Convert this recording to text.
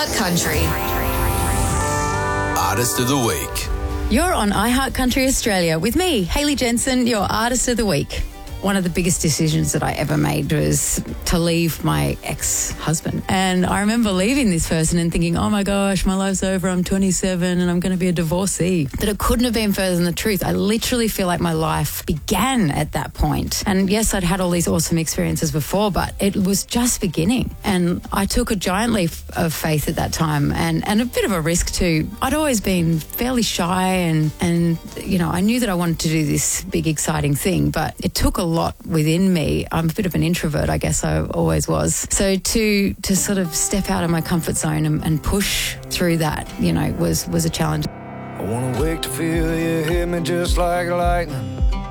iHeart Country. Artist of the Week. You're on iHeart Country Australia with me, Hayley Jensen, your Artist of the Week. One of the biggest decisions that I ever made was to leave my ex-husband. And I remember leaving this person and thinking, oh my gosh, my life's over, I'm 27 and I'm going to be a divorcee. But it couldn't have been further than the truth. I literally feel like my life began at that point. And yes, I'd had all these awesome experiences before, but it was just beginning. And I took a giant leap of faith at that time and a bit of a risk too. I'd always been fairly shy and you know, I knew that I wanted to do this big, exciting thing, but it took a lot within me. I'm a bit of an introvert, I guess I always was. So to sort of step out of my comfort zone and push through that, you know, was a challenge. I wanna wake to feel you hit me just like lightning.